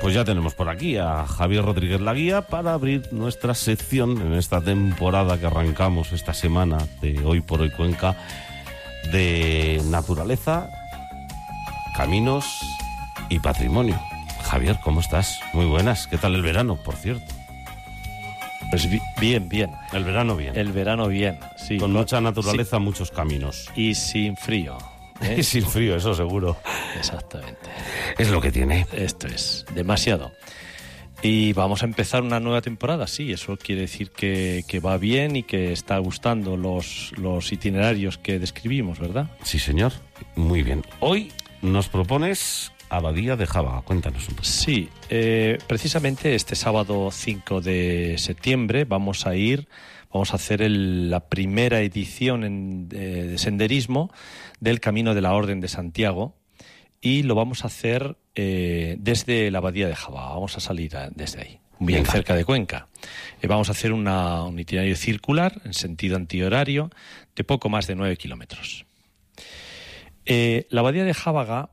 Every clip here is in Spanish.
Pues ya tenemos por aquí a Javier Rodríguez Laguía para abrir nuestra sección en esta temporada que arrancamos esta semana de Hoy por Hoy Cuenca, de naturaleza, caminos y patrimonio. Javier, ¿cómo estás? Muy buenas. ¿Qué tal el verano, por cierto? Pues bien. El verano bien. El verano bien, sí. Con mucha naturaleza, sí. Muchos caminos. Y sin frío. Y sin frío, eso seguro. Exactamente. Es lo que tiene. Esto es demasiado. Y vamos a empezar una nueva temporada, sí. Eso quiere decir que va bien y que está gustando los itinerarios que describimos, ¿verdad? Sí, señor. Muy bien. Hoy nos propones Abadía de Jábaga. Cuéntanos un poco. Sí, precisamente este sábado 5 de septiembre vamos a hacer la primera edición de senderismo del Camino de la Orden de Santiago, y lo vamos a hacer desde la Abadía de Jábaga. Vamos a salir desde ahí, bien cerca de Cuenca. Vamos a hacer un itinerario circular en sentido antihorario de poco más de 9 kilómetros. La Abadía de Jábaga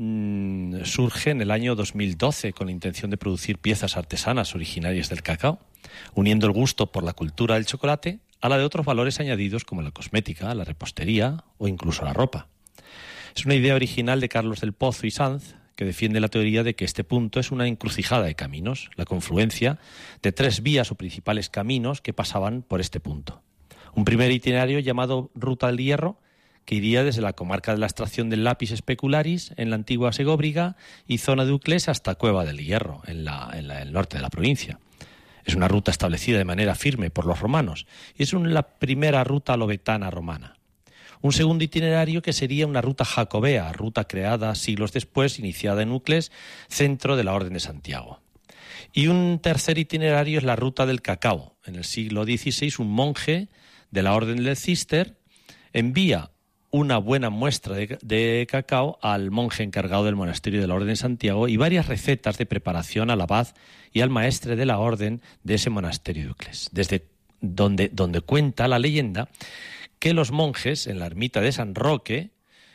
surge en el año 2012 con la intención de producir piezas artesanas originarias del cacao, uniendo el gusto por la cultura del chocolate a la de otros valores añadidos como la cosmética, la repostería o incluso la ropa. Es una idea original de Carlos del Pozo y Sanz, que defiende la teoría de que este punto es una encrucijada de caminos, la confluencia de 3 vías o principales caminos que pasaban por este punto. Un primer itinerario llamado Ruta del Hierro, que iría desde la comarca de la extracción del Lapis Specularis en la antigua Segóbriga y zona de Uclés hasta Cueva del Hierro, en el norte de la provincia. Es una ruta establecida de manera firme por los romanos y es la primera ruta lobetana romana. Un segundo itinerario que sería una ruta jacobea, ruta creada siglos después, iniciada en Uclés, centro de la Orden de Santiago. Y un tercer itinerario es la ruta del cacao. En el siglo XVI, un monje de la Orden del Císter envía una buena muestra de cacao al monje encargado del monasterio de la Orden de Santiago y varias recetas de preparación al abad y al maestre de la orden de ese monasterio de Uclés, desde donde cuenta la leyenda que los monjes en la ermita de San Roque,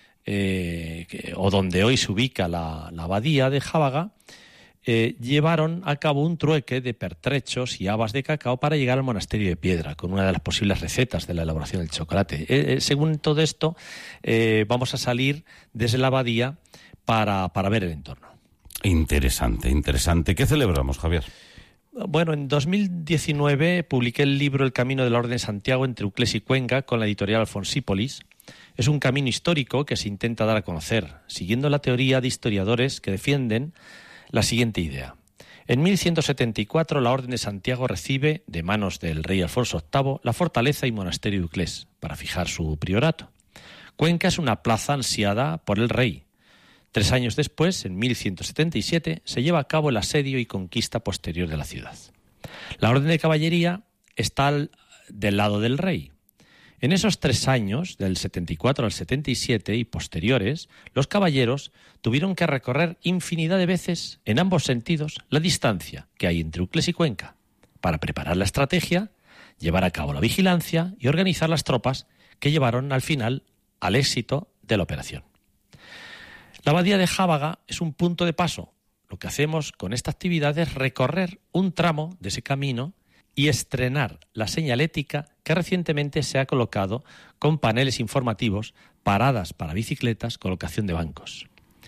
o donde hoy se ubica la abadía de Jábaga, llevaron a cabo un trueque de pertrechos y habas de cacao para llegar al monasterio de Piedra, con una de las posibles recetas de la elaboración del chocolate. Según todo esto, vamos a salir desde la abadía para ver el entorno. Interesante. ¿Qué celebramos, Javier? Bueno, en 2019 publiqué el libro El Camino de la Orden de Santiago entre Uclés y Cuenca con la editorial Alfonsípolis. Es un camino histórico que se intenta dar a conocer, siguiendo la teoría de historiadores que defienden la siguiente idea. En 1174 la Orden de Santiago recibe, de manos del rey Alfonso VIII, la fortaleza y monasterio de Uclés, para fijar su priorato. Cuenca es una plaza ansiada por el rey. 3 años después, en 1177, se lleva a cabo el asedio y conquista posterior de la ciudad. La Orden de Caballería está del lado del rey. En esos 3 años, del 74 al 77 y posteriores, los caballeros tuvieron que recorrer infinidad de veces, en ambos sentidos, la distancia que hay entre Uclés y Cuenca, para preparar la estrategia, llevar a cabo la vigilancia y organizar las tropas que llevaron al final al éxito de la operación. La abadía de Jábaga es un punto de paso. Lo que hacemos con esta actividad es recorrer un tramo de ese camino y estrenar la señalética que recientemente se ha colocado con paneles informativos, paradas para bicicletas, colocación de bancos.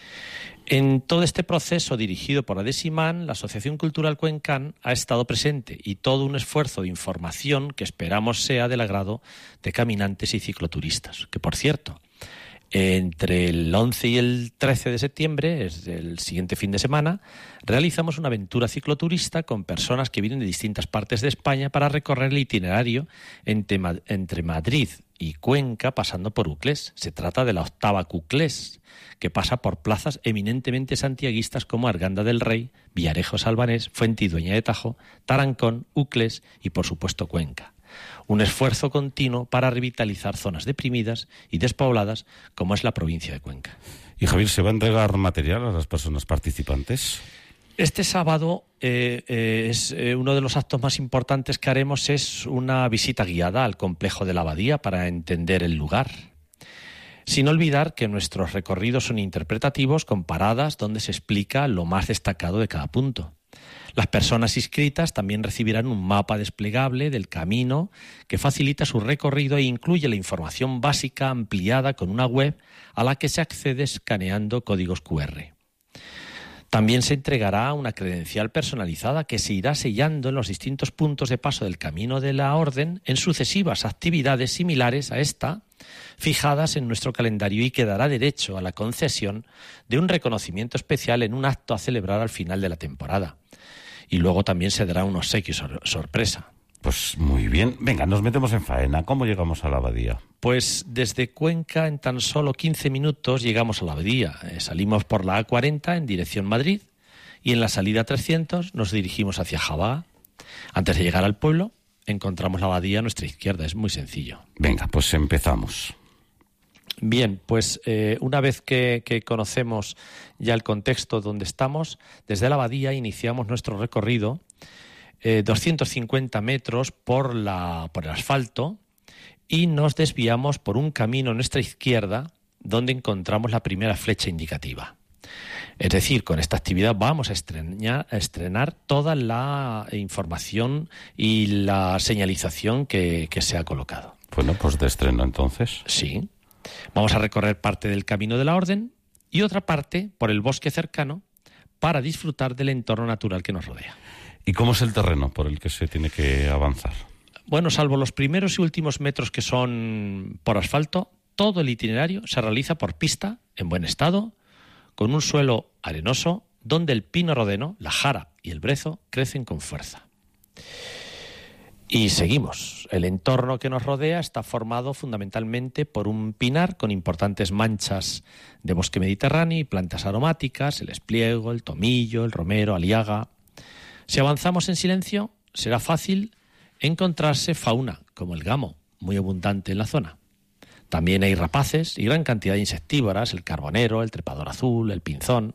En todo este proceso dirigido por ADESIMAN, la Asociación Cultural Cuencán ha estado presente y todo un esfuerzo de información que esperamos sea del agrado de caminantes y cicloturistas, que por cierto, entre el 11 y el 13 de septiembre, es el siguiente fin de semana, realizamos una aventura cicloturista con personas que vienen de distintas partes de España para recorrer el itinerario entre Madrid y Cuenca, pasando por Uclés. Se trata de la octava Cuclés, que pasa por plazas eminentemente santiaguistas como Arganda del Rey, Villarejo Salvanés, Fuentidueña de Tajo, Tarancón, Uclés y, por supuesto, Cuenca. Un esfuerzo continuo para revitalizar zonas deprimidas y despobladas como es la provincia de Cuenca. Y Javier, ¿se va a entregar material a las personas participantes? Este sábado es uno de los actos más importantes que haremos, es una visita guiada al complejo de la abadía para entender el lugar. Sin olvidar que nuestros recorridos son interpretativos con paradas donde se explica lo más destacado de cada punto. Las personas inscritas también recibirán un mapa desplegable del camino que facilita su recorrido e incluye la información básica ampliada con una web a la que se accede escaneando códigos QR. También se entregará una credencial personalizada que se irá sellando en los distintos puntos de paso del Camino de la Orden en sucesivas actividades similares a esta, fijadas en nuestro calendario, y que dará derecho a la concesión de un reconocimiento especial en un acto a celebrar al final de la temporada. Y luego también se dará un obsequio sorpresa. Pues muy bien. Venga, nos metemos en faena. ¿Cómo llegamos a la abadía? Pues desde Cuenca en tan solo 15 minutos llegamos a la abadía. Salimos por la A40 en dirección Madrid y en la salida 300 nos dirigimos hacia Jábaga. Antes de llegar al pueblo encontramos la abadía a nuestra izquierda. Es muy sencillo. Venga, pues empezamos. Bien, pues una vez que conocemos ya el contexto donde estamos, desde la abadía iniciamos nuestro recorrido 250 metros por el asfalto y nos desviamos por un camino a nuestra izquierda donde encontramos la primera flecha indicativa. Es decir, con esta actividad vamos a estrenar toda la información y la señalización que se ha colocado. Bueno, pues de estreno entonces. Sí. Vamos a recorrer parte del Camino de la Orden y otra parte por el bosque cercano para disfrutar del entorno natural que nos rodea. ¿Y cómo es el terreno por el que se tiene que avanzar? Bueno, salvo los primeros y últimos metros que son por asfalto, todo el itinerario se realiza por pista, en buen estado, con un suelo arenoso, donde el pino rodeno, la jara y el brezo crecen con fuerza. Y seguimos. El entorno que nos rodea está formado fundamentalmente por un pinar con importantes manchas de bosque mediterráneo y plantas aromáticas, el espliego, el tomillo, el romero, aliaga. Si avanzamos en silencio, será fácil encontrarse fauna, como el gamo, muy abundante en la zona. También hay rapaces y gran cantidad de insectívoras, el carbonero, el trepador azul, el pinzón.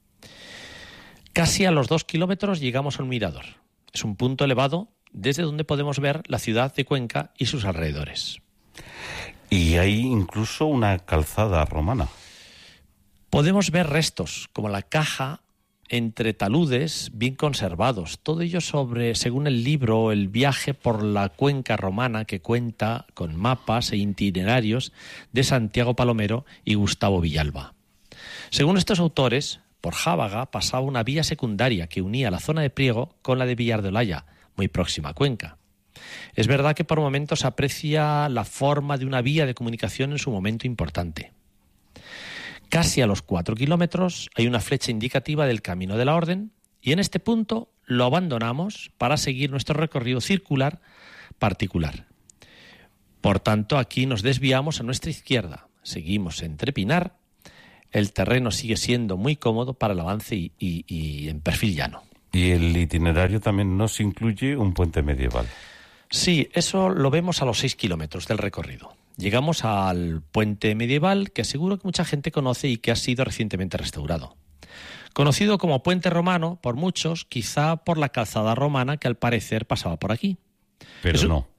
Casi a los 2 kilómetros llegamos a un mirador. Es un punto elevado desde donde podemos ver la ciudad de Cuenca y sus alrededores. Y hay incluso una calzada romana. Podemos ver restos, como la caja entre taludes bien conservados. Todo ello según el libro, El viaje por la Cuenca romana, que cuenta con mapas e itinerarios de Santiago Palomero y Gustavo Villalba. Según estos autores, por Jábaga pasaba una vía secundaria que unía la zona de Priego con la de Villar de Olaya, muy próxima a Cuenca. Es verdad que por momentos se aprecia la forma de una vía de comunicación en su momento importante. Casi a los 4 kilómetros hay una flecha indicativa del Camino de la Orden y en este punto lo abandonamos para seguir nuestro recorrido circular particular. Por tanto, aquí nos desviamos a nuestra izquierda. Seguimos entre pinar. El terreno sigue siendo muy cómodo para el avance y en perfil llano. Y el itinerario también nos incluye un puente medieval. Sí, eso lo vemos a los 6 kilómetros del recorrido. Llegamos al puente medieval que seguro que mucha gente conoce y que ha sido recientemente restaurado. Conocido como puente romano por muchos, quizá por la calzada romana que al parecer pasaba por aquí. Pero eso, no.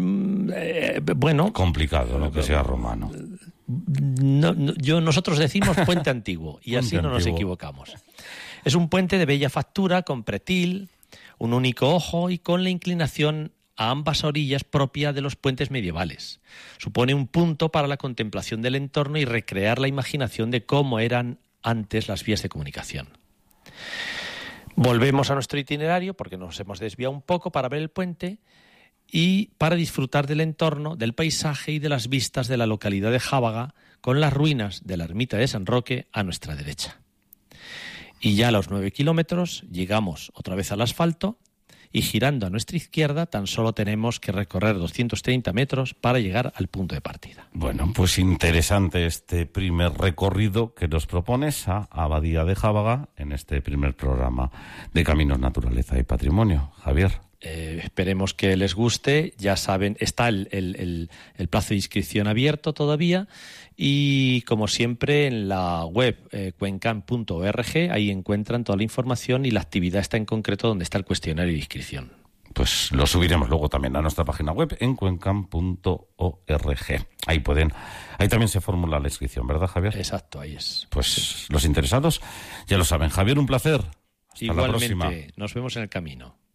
Bueno. Complicado, ¿no? Que sea romano. Nosotros decimos puente antiguo y así no nos equivocamos. Es un puente de bella factura, con pretil, un único ojo y con la inclinación a ambas orillas propia de los puentes medievales. Supone un punto para la contemplación del entorno y recrear la imaginación de cómo eran antes las vías de comunicación. Volvemos a nuestro itinerario porque nos hemos desviado un poco para ver el puente y para disfrutar del entorno, del paisaje y de las vistas de la localidad de Jábaga, con las ruinas de la ermita de San Roque a nuestra derecha. Y ya a los 9 kilómetros llegamos otra vez al asfalto y girando a nuestra izquierda tan solo tenemos que recorrer 230 metros para llegar al punto de partida. Bueno, pues interesante este primer recorrido que nos propones a Abadía de Jábaga en este primer programa de Caminos, Naturaleza y Patrimonio. Javier. Esperemos que les guste. Ya saben, está el plazo de inscripción abierto todavía y como siempre en la web cuencan.org ahí encuentran toda la información y la actividad está en concreto donde está el cuestionario de inscripción. pues lo subiremos luego también a nuestra página web en cuencan.org. Ahí también se formula la inscripción, ¿verdad, Javier? Exacto, ahí es. Pues Sí. los interesados ya lo saben. Javier, un placer. Hasta Igualmente, la próxima. nos vemos en el camino.